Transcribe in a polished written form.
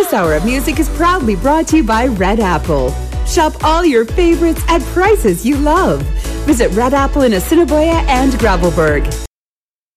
This hour of music is proudly brought to you by Red Apple. Shop all your favorites at prices you love. Visit Red Apple in Assiniboia and Gravelburg.